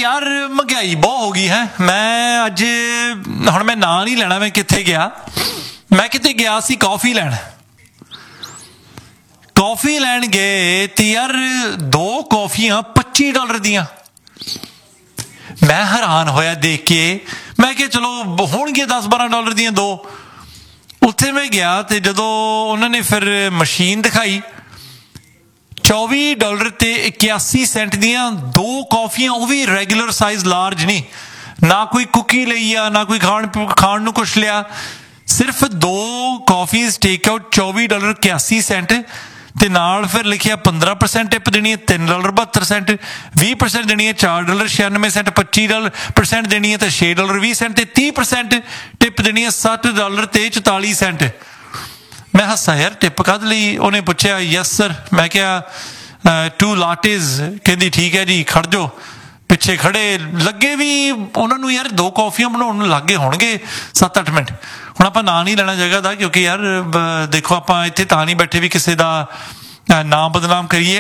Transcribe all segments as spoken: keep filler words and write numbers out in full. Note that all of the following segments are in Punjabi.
यार महंगाई बहुत हो गई है। मैं अज हुण मैं नाम नहीं लेना, मैं कित्थे गया, मैं किते गया सी कॉफ़ी लैण कॉफ़ी लैण गए तो यार दो कॉफ़ियां पच्ची डॉलर दियां। मैं हैरान होया देख के, मैं कि चलो होणगे दस बारह डॉलर दियां दो। उत्थे मैं गया तो जदों उन्होंने फिर मशीन दिखाई, चौबी डॉलर ते इक्यासी सेंट दियां दो कॉफ़ियां, वो भी रेगुलर साइज लार्ज नहीं, ना कोई कुकी लई आ ना कोई खाण खाण नूं कुछ लिया, सिर्फ दो कॉफ़ीज़ टेक आउट चौबी डॉलर इक्यासी सेंट ते नाल फिर लिखिया पंद्रह परसेंट टिप देनी है, तीन डॉलर बहत्तर सेंट, भी परसेंट देनी है चार डॉलर छियानवे सेंट, पच्ची डॉलर परसेंट देनी है तो छे डॉलर भी सेंट, ते तीह परसेंट टिप देनी है सत्त डॉलर ते चौताली सेंट। मैं हसा यार टिप कद लई? उन्हें पूछा यस सर। मैं क्या टू लाटेज? कहती ठीक है जी, खड़ जाओ। पिछे खड़े लगे भी उन्होंने यार दो कॉफ़ियां बनाने लगे होणगे सत्त अठ मिनट। हुण आपां नां नहीं लेना जगह का, क्योंकि यार देखो आपां इत्थे तां नहीं बैठे भी किसी का नाम बदनाम करिए,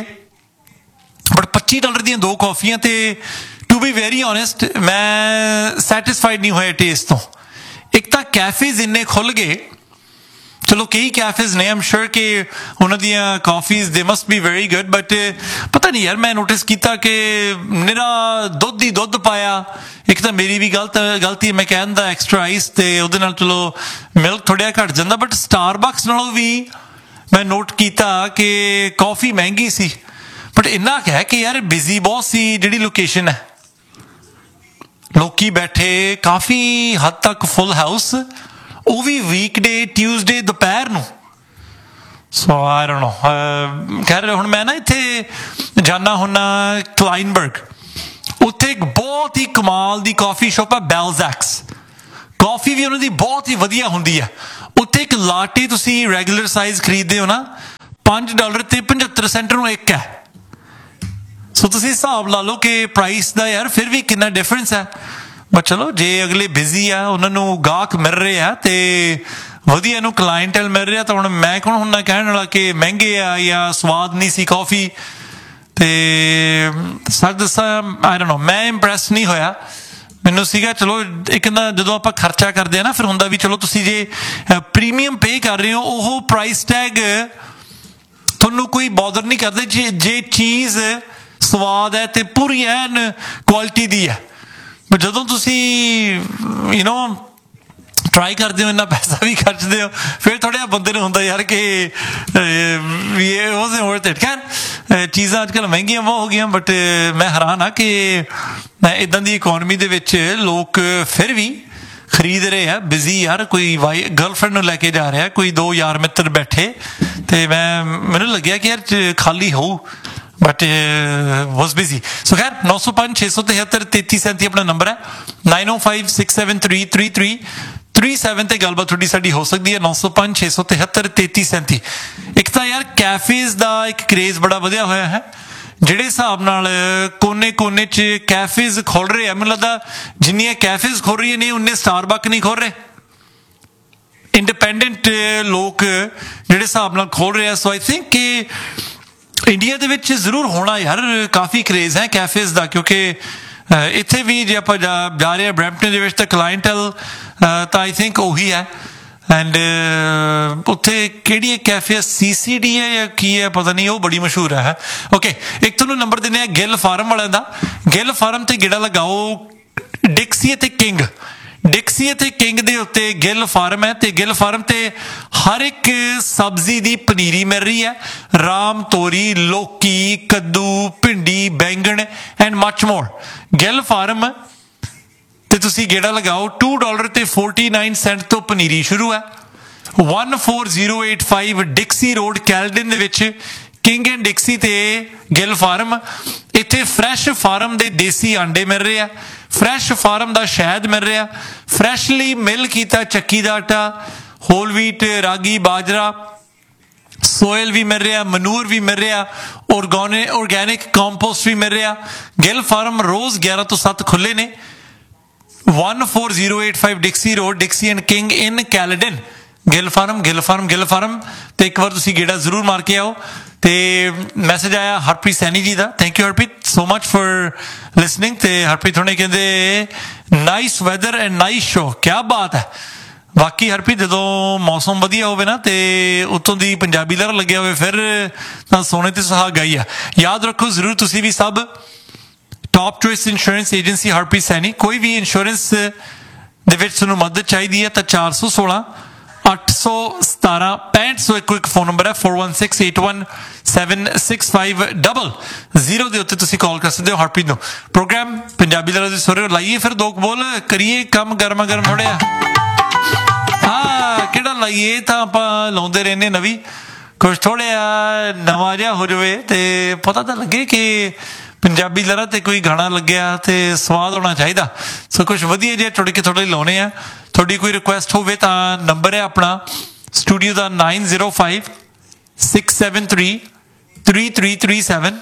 बट पच्ची डॉलर दी दो कॉफ़ियां ते टू बी वेरी ऑनेस्ट मैं सैटिस्फाइड नहीं होया टेस्ट तो। एक तो कैफेज इन्ने खुल गए, चलो कई कैफेज ने, आई एम श्योर कि उन्हों दियां coffees they must be very good, but पता नहीं यार मैं नोटिस किया कि निरा दुध ही दुध पाया। एक तो मेरी भी गलत गलती है, मैं कहता एक्सट्रा आइस ते उहदे नाल चलो मिल्क थोड़ा घट जाता, बट स्टारबक्स नालों भी मैं नोट किया कि कॉफ़ी महंगी सी, बट इन्ना कह कि यार बिजी बहुत सी जिहड़ी लोकेशन है, लोकी बैठे काफ़ी हद तक फुल हाउस, वो भी वीकडे ट्यूसडे दोपहर नूं। सो आई डोंट नो। खैर हुण मैं ना इत्थे जाना हुन्ना क्लाइनबर्ग, उत्थे एक बहुत ही कमाल दी कॉफ़ी शॉप है बेलजैक्स। कॉफ़ी भी उन्हां दी बहुत ही वधिया हुंदी है। उत्थे एक लाटे तुसीं रेगुलर साइज खरीददे हो ना, पांच डॉलर ते पचहत्तर सेंट नूं एक है। सो तुसीं हिसाब ला लो कि प्राइस दा यार फिर भी कितना डिफरेंस है। बट चलो जे अगले बिजी आ, उन्होंने गाहक मिल रहे हैं तो वधिया नूं क्लाइंटल मिल रहा, तो हुण मैं कौन हुन्ना कहण वाला कि महंगे आ या स्वाद नहीं सी कॉफ़ी। ते सच दसां आई डोंट नो, मैं इंप्रैस नहीं होया। मैनूं सीगा चलो एक ना जदों आपां खर्चा करदे आ ना, फिर हुंदा भी चलो तुसीं जे प्रीमियम पे कर रहे हो, ओह प्राइस टैग तुहानूं कोई बॉदर नहीं करदे जे जे चीज़ स्वाद है तो पूरी एन क्वालिटी दी है। जदों तुसी यू नो ट्राई करते हो, इन्ना पैसा भी खर्चते हो, फिर थोड़ा बंदे नूं हुंदा यार कि ये वाज़ वर्थ इट। खैर चीज़ां अजकल महंगियां बहुत हो गई, बट मैं हैरान हाँ कि इदां दी इकोनॉमी दे विच लोग फिर भी खरीद रहे हैं। बिजी यार कोई वाई गर्लफ्रेंड नूं लैके जा रहा है, कोई दो यार मित्र बैठे, तो मैं मैनूं लग्गिया कि यार खाली होऊ, बट वॉज बिजी। सो खैर नौ सौ पांच छे सौ तिहत्तर तेती सैंती अपना नंबर है, नाइन ओ five six seven three three three three seven ते गलबात थोड़ी साडी हो सकती है। नौ सौ पांच छे सौ तिहत्तर तेती सैंती। एक तो यार कैफेज का एक क्रेज बड़ा वधिया होया है, जिहड़े हिसाब नाल कोने कोने च कैफेज खुल रहे हैं, मैनूं लगदा जिन्नियां कैफेज खुल रही ने उन्ने स्टारबक नहीं खुल रहे। इंडिपेंडेंट लोग जिहड़े हिसाब नाल खोल रहे हैं, सो आई थिंक कि इंडिया दे विच जरूर होना यार काफ़ी क्रेज है कैफेज का, क्योंकि इत्थे भी जे आपां जा जा रहे हैं ब्रैम्पटन दे विच तां क्लाइंटल तां आई थिंक उही है। एंड उत्थे किहड़ी कैफे सी सी डी है या की है पता नहीं, वो बड़ी मशहूर है। ओके एक तुहानूं नंबर दिंदे आ गिल फार्म वालिआं दा। गिल फार्म ते गेड़ा लगाओ, डिक्सी ते किंग डिक्सी ते किंग दे उत्ते गिल फार्म है, ते गिल फार्म ते हर एक सब्जी दी पनीरी मिल रही है, राम तोरी लौकी कद्दू भिंडी बैंगन and much more. Gill farm ते तुसी गेड़ा लगाओ, टू डॉलर ते फोर्टी नाइन सेंट तो पनीरी शुरू है। One four zero eight five डिक्सी road कैलडन they which king and डिक्सी ते गिल फार्म। इत्थे फ्रैश फार्म दे देसी अंडे मिल रहे हैं, फ्रैश फार्म दा शहद मिल रहा, फ्रैशली मिल कीता चक्की दा आटा, होल व्हीट रागी बाजरा सोयल भी मिल रहा, मनूर भी मिल रहा, ऑर्गेनिक ऑर्गेनिक कंपोस्ट भी मिल रहा। गिल फार्म रोज़ ग्यारह तो सत्त खुले ने। One four zero eight five डिक्सी road डिक्सी and king in कैलडन। Gill farm Gill farm Gill farm तो एक बार तुसी गेड़ा जरूर मार के आओ। ਤੇ ਮੈਸੇਜ ਆਇਆ ਹਰਪ੍ਰੀਤ ਸੈਣੀ ਜੀ ਦਾ, thank you Harpreet so much for listening. ਤੇ ਹਰਪ੍ਰੀਤ ਹੁਣੇ ਕਹਿੰਦੇ nice weather and nice show, ਕਿਆ ਬਾਤ ਹੈ। ਬਾਕੀ ਹਰਪ੍ਰੀਤ ਜਦੋਂ ਮੌਸਮ ਵਧੀਆ ਹੋਵੇ ਨਾ ਤੇ ਉੱਤੋਂ ਦੀ ਪੰਜਾਬੀ ਲਹਿਰ ਲੱਗਿਆ ਹੋਵੇ ਫਿਰ ਤਾਂ ਸੋਨੇ ਤੇ ਸੁਹਾਗਾ ਹੀ ਆ। ਯਾਦ ਰੱਖੋ ਜ਼ਰੂਰ ਤੁਸੀਂ ਵੀ ਸਭ top choice insurance agency Harpreet Saini, ਕੋਈ ਵੀ ਇੰਸ਼ੋਰੈਂਸ ਦੇ ਵਿੱਚ ਤੁਹਾਨੂੰ ਮਦਦ ਚਾਹੀਦੀ ਹੈ ਤਾਂ ਚਾਰ ਸੌ ਸੋਲਾਂ ਅੱਠ ਸੌ ਸਤਾਰਾਂ ਪੈਂਹਠ ਸੌ ਇੱਕ ਇੱਕ ਫੋਨ ਨੰਬਰ ਹੈ four one six eight one seven six five double zero ਦੇ ਉੱਤੇ ਤੁਸੀਂ ਕਾਲ ਕਰ ਸਕਦੇ ਹੋ ਹਰਪ੍ਰੀਤ ਨੂੰ। ਪ੍ਰੋਗਰਾਮ ਪੰਜਾਬੀ ਲਹਿਰ ਦੇ ਸੁਰੇ ਲਾਈਏ ਫਿਰ ਦੋ ਬੋਲ ਕਰੀਏ ਕੰਮ ਗਰਮਾ ਗਰਮ ਥੋੜ੍ਹਾ ਹਾਂ ਕਿਹੜਾ ਲਾਈਏ ਤਾਂ ਆਪਾਂ ਲਾਉਂਦੇ ਰਹਿੰਦੇ ਨਵੀਂ ਕੁਛ ਥੋੜ੍ਹਾ ਨਵਾਂ ਜਿਹਾ ਹੋ ਜਾਵੇ ਤੇ ਪਤਾ ਤਾਂ ਲੱਗੇ ਕਿ ਪੰਜਾਬੀ ਲਹਿਰਾਂ ਤੇ ਕੋਈ ਗਾਣਾ ਲੱਗਿਆ ਤੇ ਸਵਾਦ ਹੋਣਾ ਚਾਹੀਦਾ। ਸੋ ਕੁਛ ਵਧੀਆ ਜਿਹਾ ਟੁੱਟ ਕੇ ਤੁਹਾਡੇ ਲਈ ਲਾਉਣੇ ਆ। ਤੁਹਾਡੀ ਕੋਈ ਰਿਕੁਐਸਟ ਹੋਵੇ ਤਾਂ ਨੰਬਰ ਹੈ ਆਪਣਾ ਸਟੂਡੀਓ ਦਾ nine zero five six seven three three three three seven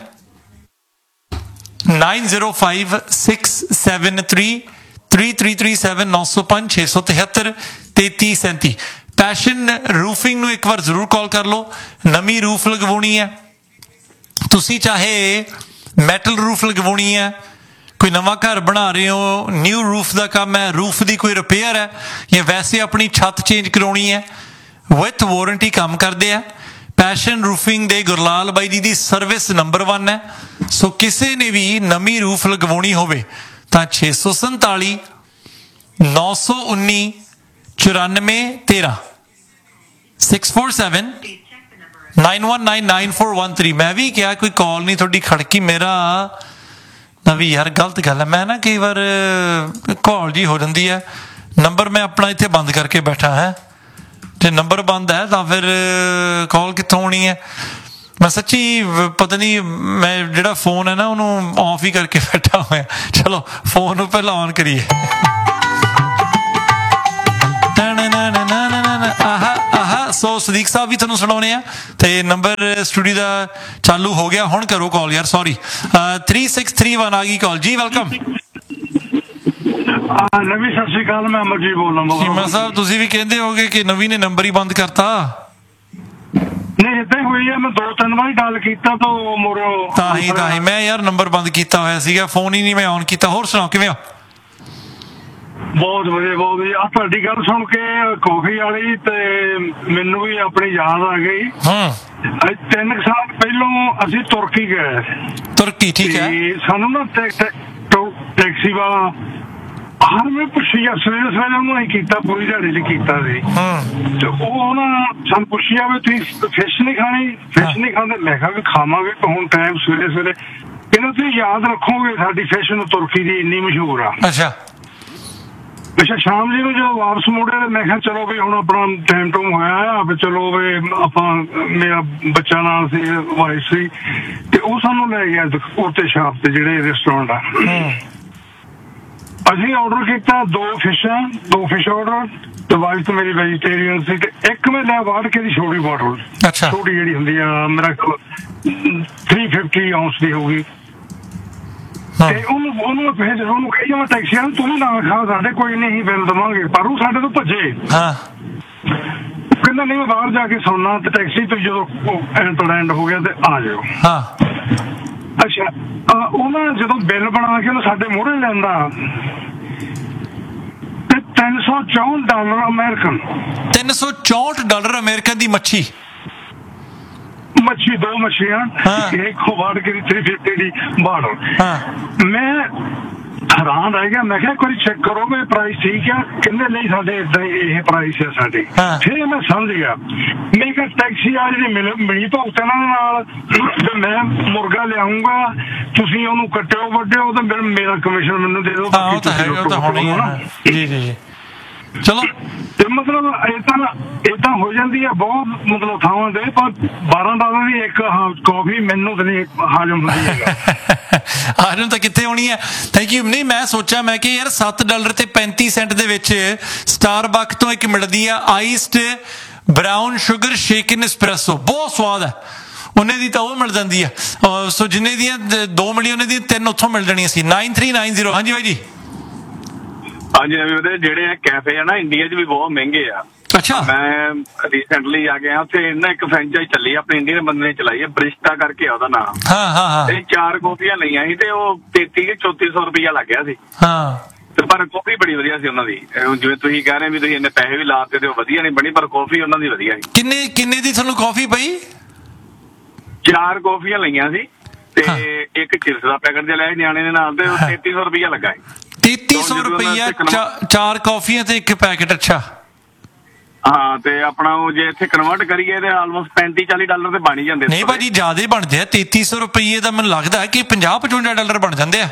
nine zero five six seven three three three three seven ਨੌ ਸੌ ਪੰਜ ਛੇ ਸੌ ਤਿਹੱਤਰ ਤੇਤੀ ਸੈਂਤੀ। ਪੈਸ਼ਨ ਰੂਫਿੰਗ ਨੂੰ ਇੱਕ ਵਾਰ ਜ਼ਰੂਰ ਕਾਲ ਕਰ ਲਓ। ਨਵੀਂ ਰੂਫ ਲਗਵਾਉਣੀ ਹੈ ਤੁਸੀਂ, ਚਾਹੇ ਮੈਟਲ ਰੂਫ ਲਗਵਾਉਣੀ ਹੈ, ਕੋਈ ਨਵਾਂ ਘਰ ਬਣਾ ਰਹੇ ਹੋ, ਨਿਊ ਰੂਫ ਦਾ ਕੰਮ ਹੈ, ਰੂਫ ਦੀ ਕੋਈ ਰਿਪੇਅਰ ਹੈ ਜਾਂ ਵੈਸੇ ਆਪਣੀ ਛੱਤ ਚੇਂਜ ਕਰਾਉਣੀ ਹੈ, ਵਿਥ ਵਾਰੰਟੀ ਕੰਮ ਕਰਦੇ ਆ। ਪੈਸ਼ਨ ਰੂਫਿੰਗ ਦੇ ਗੁਰਲਾਲ ਬਾਈ ਜੀ ਦੀ ਸਰਵਿਸ ਨੰਬਰ ਵਨ ਹੈ। ਸੋ ਕਿਸੇ ਨੇ ਵੀ ਨਵੀਂ ਰੂਫ ਲਗਵਾਉਣੀ ਹੋਵੇ ਤਾਂ ਛੇ ਸੌ ਸੰਤਾਲੀ ਨੌ ਸੌ ਉੱਨੀ ਚੁਰਾਨਵੇਂ ਤੇਰਾਂ six four seven nine one nine nine four one three। ਮੈਂ ਵੀ ਕਿਹਾ ਕੋਈ ਕਾਲ ਨਹੀਂ ਤੁਹਾਡੀ ਖੜਕੀ, ਮੇਰਾ ਨਾ ਵੀ ਯਾਰ ਗਲਤ ਗੱਲ ਹੈ। ਮੈਂ ਨਾ ਕਈ ਵਾਰ ਕਾਲ ਜੀ ਹੋ ਜਾਂਦੀ ਹੈ, ਨੰਬਰ ਮੈਂ ਆਪਣਾ ਇੱਥੇ ਬੰਦ ਕਰਕੇ ਬੈਠਾ ਹੈ, ਜੇ ਨੰਬਰ ਬੰਦ ਹੈ ਤਾਂ ਫਿਰ ਕਾਲ ਕਿੱਥੋਂ ਆਉਣੀ ਹੈ। ਮੈਂ ਸੱਚੀ ਪਤਾ ਨਹੀਂ, ਮੈਂ ਜਿਹੜਾ ਫੋਨ ਹੈ ਨਾ ਉਹਨੂੰ ਆਫ ਹੀ ਕਰਕੇ ਬੈਠਾ ਹੋਇਆ। ਚਲੋ ਫੋਨ ਨੂੰ ਪਹਿਲਾਂ ਔਨ ਕਰੀਏ। ਆਹਾ ਆਹਾ ਸੋ ਸਦੀਕ ਸਾਹਿਬ ਵੀ ਤੁਹਾਨੂੰ ਸੁਣਾਉਣੇ ਆ ਤੇ ਨੰਬਰ ਸਟੂਡੀਓ ਦਾ ਚਾਲੂ ਹੋ ਗਿਆ, ਹੁਣ ਕਰੋ ਕਾਲ ਯਾਰ। Sorry three six three one ਆ ਗਈ ਕਾਲ ਜੀ। ਵੈਲਕਮ ਨਵੀਂ, ਸਤਿ ਸ਼੍ਰੀ ਅਕਾਲ, ਮੈਂ ਅਮਰਜੀਤ ਬੋਲਦਾ। ਚੀਮਾ ਸਾਹਿਬ ਤੁਸੀਂ ਵੀ ਕਹਿੰਦੇ ਹੋਗੇ ਕਿ ਨਵੀਂ ਨੇ ਨੰਬਰ ਹੀ ਬੰਦ ਕਰਤਾ। ਨਹੀਂ ਏਦਾਂ ਹੀ ਹੋਈ ਹੈ, ਮੈਂ ਦੋ ਤਿੰਨ ਵਾਰੀ ਗੱਲ ਕੀਤਾ ਤਾਂ ਮੋਰੋ ਤਾਂ ਹੀ ਤਾਂ ਹੀ ਮੈਂ ਯਾਰ ਨੰਬਰ ਬੰਦ ਕੀਤਾ ਹੋਇਆ ਸੀਗਾ, ਫੋਨ ਹੀ ਨਹੀਂ ਮੈਂ ਔਨ ਕੀਤਾ। ਹੋਰ ਸੁਣਾਓ ਕਿਵੇਂ ਹੋ? ਬਹੁਤ ਵਧੀਆ ਬਹੁਤ ਵਧੀਆ। ਆ ਤੁਹਾਡੀ ਗੱਲ ਸੁਣ ਕੇ ਕਾਫੀ ਵਾਲੀ ਤੇ ਮੈਨੂੰ ਵੀ ਆਪਣੀ ਯਾਦ ਆ ਗਈ। ਹਾਂ ਤਿੰਨ ਕੁ ਸਾਲ ਪਹਿਲੋਂ ਅਸੀਂ ਤੁਰਕੀ ਗਏ। ਤੁਰਕੀ ਠੀਕ ਹੈ। ਸਾਨੂੰ ਨਾ ਟੈਕਸੀ ਵਾਲਾ ਹਰ ਮੈਂ ਪੁੱਛਿਆ, ਸਵੇਰੇ ਸਵੇਰੇ ਉਹਨੂੰ ਅਸੀਂ ਕੀਤਾ, ਪੂਰੀ ਦਿਹਾੜੀ ਚ ਕੀਤਾ ਸੀ ਤੇ ਉਹ ਨਾ ਸਾਨੂੰ ਪੁੱਛਿਆ ਵੀ ਤੁਸੀਂ ਫਿਸ਼ ਨਹੀਂ ਖਾਣੀ, ਫਿਸ਼ ਨਹੀਂ ਖਾਂਦੇ। ਮੈਂ ਕਿਹਾ ਵੀ ਖਾਵਾਂਗੇ, ਹੁਣ ਟਾਈਮ ਸਵੇਰੇ ਸਵੇਰੇ। ਕਹਿੰਦੇ ਤੁਸੀਂ ਯਾਦ ਰੱਖੋਗੇ ਸਾਡੀ ਫਿਸ਼ ਨੂੰ, ਤੁਰਕੀ ਦੀ ਇੰਨੀ ਮਸ਼ਹੂਰ ਆ। ਅੱਛਾ ਅੱਛਾ ਸ਼ਾਮ ਜੀ ਨੂੰ ਜਦੋਂ ਵਾਪਸ ਮੁੜੇ ਤੇ ਮੈਂ ਕਿਹਾ ਚਲੋ ਵੀ ਹੁਣ ਆਪਣਾ ਟਾਈਮ ਟੂਮ ਹੋਇਆ ਆ ਵੀ ਚਲੋ ਵੀ ਆਪਾਂ, ਮੇਰਾ ਬੱਚਾ ਨਾਲ ਸੀ, ਵਾਈਫ ਸੀ, ਤੇ ਉਹ ਸਾਨੂੰ ਲੈ ਗਿਆ ਉੱਤੇ ਸ਼ਾਪ ਤੇ ਜਿਹੜੇ ਰੈਸਟੋਰੈਂਟ ਆ। ਅਸੀਂ ਆਰਡਰ ਕੀਤਾ ਦੋ ਫਿਸ਼ਾਂ, ਦੋ ਫਿਸ਼ ਆਰਡਰ ਤੇ ਵਾਈਫ ਤੇ ਮੇਰੀ ਵੈਜੀਟੇਰੀਅਨ ਸੀ ਤੇ ਇੱਕ ਮੈਂ ਲਿਆ ਵਾੜ ਕੇ ਦੀ ਛੋਟੀ ਬੋਟਲ, ਛੋਟੀ ਜਿਹੜੀ ਹੁੰਦੀ ਆ ਮੇਰਾ three fifty ਆਉਂਸ ਦੀ ਹੋਊਗੀ। ਤੇ ਉਹਨੂੰ ਉਹਨੂੰ ਭੇਜ ਉਹਨੂੰ ਕਹੀ ਮੈਂ ਟੈਕਸੀ ਵਾਲਾ ਤੂੰ ਨਾ ਖਾ, ਸਾਡੇ ਕੋਈ ਨਹੀਂ ਬਿੱਲ ਦੇਵਾਂਗੇ, ਪਰ ਉਹ ਸਾਡੇ ਤੋਂ ਭੱਜੇ। ਕਹਿੰਦਾ ਨਹੀਂ ਮੈਂ ਬਾਹਰ ਜਾ ਕੇ ਸੌਣਾ, ਤੇ ਟੈਕਸੀ ਤੋਂ ਜਦੋਂ ਐਂਡ ਹੋ ਗਿਆ ਤੇ ਆ ਜਾਓ। ਅੱਛਾ ਉਹਨਾਂ ਜਦੋਂ ਬਿੱਲ ਬਣਾ ਕੇ ਉਹਨੂੰ ਸਾਡੇ ਮੂਹਰੇ ਲੈਂਦਾ ਤੇ ਤਿੰਨ ਸੌ ਚੌਂਹਠ ਡਾਲਰ ਅਮਰੀਕਨ ਤਿੰਨ ਸੌ ਚੌਂਹਠ ਡਾਲਰ ਅਮਰੀਕਨ ਦੀ ਮੱਛੀ ਮੱਛੀ ਦੋ ਮੱਛੀਆਂ ਇੱਕ ਵਾੜ ਕੇ three fifty ਦੀ ਬਾਰਡਰ। ਮੈਂ ਹੈਰਾਨ ਰਹਿ ਗਿਆ, ਮੈਂ ਕਿਹਾ ਇੱਕ ਵਾਰੀ ਚੈੱਕ ਕਰੋ ਵੀ ਪ੍ਰਾਈਸ ਠੀਕ ਆ। ਕਹਿੰਦੇ ਨਹੀਂ ਸਾਡੇ ਏਦਾਂ ਹੀ ਇਹ ਪ੍ਰਾਈਸ ਹੈ ਸਾਡੇ। ਫਿਰ ਮੈਂ ਸਮਝ ਗਿਆ, ਮੈਂ ਕਿਹਾ ਟੈਕਸੀ ਆ ਜਿਹੜੀ ਮਿਲ ਮਿਲੀ ਭੁਗਤ ਇਹਨਾਂ ਨਾਲ ਤੇ ਮੈਂ ਮੁਰਗਾ ਲਿਆਉਂਗਾ, ਤੁਸੀਂ ਉਹਨੂੰ ਕੱਟਿਓ ਵੱਡਿਓ ਤੇ ਫਿਰ ਮੇਰਾ ਕਮਿਸ਼ਨ ਮੈਨੂੰ ਦੇ ਦਿਓ। ਜੀ ਜੀ ਚਲੋ ਤੇ ਮਤਲਬ ਏਦਾਂ ਏਦਾਂ ਹੋ ਜਾਂਦੀ ਆ ਬਹੁਤ ਮਤਲਬ ਥਾਵਾਂ ਤੇ, ਪਰ ਬਾਰਾਂ ਡਾਲਰ ਦੀ ਇੱਕ ਕਾਫੀ ਮੈਨੂੰ ਤਾਂ ਨਹੀਂ ਹਾਜ਼ਮ ਹੁੰਦੀ ਹੈਗਾ। ਹਾਜ਼ਮ ਤਾਂ ਕਿੱਥੇ ਹੋਣੀ ਹੈ। Thank you. ਨਹੀਂ ਮੈਂ ਸੋਚਿਆ, ਮੈਂ ਕਿ ਯਾਰ ਸੱਤ ਡਾਲਰ ਤੇ ਪੈਂਤੀ ਸੈਂਟ ਦੇ ਵਿੱਚ ਸਟਾਰਬਕ ਤੋਂ ਇੱਕ ਮਿਲਦੀ ਆ ਆਈਸਡ ਬਰਾਊਨ ਸ਼ੂਗਰ ਸ਼ੇਕਨ ਐਸਪ੍ਰੈਸੋ, ਬਹੁਤ ਸਵਾਦ ਹੈ। ਉਹਨੇ ਦੀ ਤਾਂ ਉਹ ਮਿਲ ਜਾਂਦੀ ਆ। ਸੋ ਜਿੰਨੇ ਦੀਆਂ ਦੋ ਮਿਲੀ ਉਹਨੇ ਦੀਆਂ ਤਿੰਨ ਉੱਥੋਂ ਮਿਲ ਜਾਣੀਆਂ ਸੀ। ਨਾਈਨ ਥ੍ਰੀ ਨਾਈਨ ਜ਼ੀਰੋ ਹਾਂਜੀ ਬਾਈ ਜੀ। ਹਾਂਜੀ ਨਵੀਂ ਉਹਦੇ ਜਿਹੜੇ ਕੈਫੇ ਆ ਨਾ ਇੰਡੀਆ 'ਚ ਵੀ ਬਹੁਤ ਮਹਿੰਗੇ ਆ। ਅੱਛਾ ਮੈਂ ਰੀਸੈਂਟਲੀ ਆ ਗਿਆ ਉੱਥੇ ਨਾ ਇੱਕ ਫਰੈਂਚਾਈਜ਼ ਚੱਲੀ ਆਪਣੇ ਇੰਡੀਅਨ ਬੰਦੇ ਨੇ ਚਲਾਈ ਹੈ ਬਰਿਸਟਾ ਕਰਕੇ ਉਹਦਾ ਨਾਮ ਹਾਂ ਹਾਂ ਹਾਂ ਤੇ ਚਾਰ ਕਾਫੀਆਂ ਲਈਆਂ ਸੀ ਤੇ ਉਹ ਤੇਤੀ ਕੇ ਚੌਤੀ ਸੌ ਰੁਪਇਆ ਲੱਗ ਗਿਆ ਸੀ ਹਾਂ ਤੇ ਪਰ ਕਾਫੀ ਬੜੀ ਵਧੀਆ ਸੀ ਉਹਨਾਂ ਦੀ ਜਿਵੇਂ ਤੁਸੀਂ ਕਹਿ ਰਹੇ ਵੀ ਤੁਸੀਂ ਇੰਨੇ ਪੈਸੇ ਵੀ ਲਾਤੇ ਤੇ ਉਹ ਵਧੀਆ ਨਹੀਂ ਬਣੀ ਪਰ ਕਾਫੀ ਉਹਨਾਂ ਦੀ ਵਧੀਆ ਸੀ ਕਿੰਨੇ ਕਿੰਨੇ ਦੀ ਤੁਹਾਨੂੰ ਕਾਫੀ ਪਈ ਚਾਰ ਕਾਫੀਆਂ ਲਈਆਂ ਸੀ ਤੇ ਇੱਕ ਚਿਰਸ ਦਾ ਪੈਕਟ ਜਿਹਾ ਲਿਆ ਨਿਆਣੇ ਦੇ ਨਾਲ ਤੇ ਉਹ ਤੇਤੀ ਸੌ ਰੁਪਇਆ ਲੱਗਾ ਤੇਤੀ ਸੌ ਰੁਪਇਆ ਚਾਰ ਕਾਫੀਆਂ ਤੇ ਇੱਕ ਪੈਕਟ ਅੱਛਾ ਹਾਂ ਤੇ ਆਪਣਾ ਉਹ ਜੇ ਇੱਥੇ ਕਨਵਰਟ ਕਰੀਏ ਤੇ ਆਲਮੋਸਟ ਪੈਂਤੀ ਚਾਲੀ ਡਾਲਰ ਤੇ ਬਣ ਹੀ ਜਾਂਦੇ ਨਹੀਂ ਭਾਜੀ ਜ਼ਿਆਦਾ ਬਣਦੇ ਆ ਤੇਤੀ ਸੌ ਰੁਪਏ ਦਾ ਮੈਨੂੰ ਲੱਗਦਾ ਕਿ ਪੰਜਾਹ ਪਚਵੰਜਾ ਡਾਲਰ ਬਣ ਜਾਂਦੇ ਆ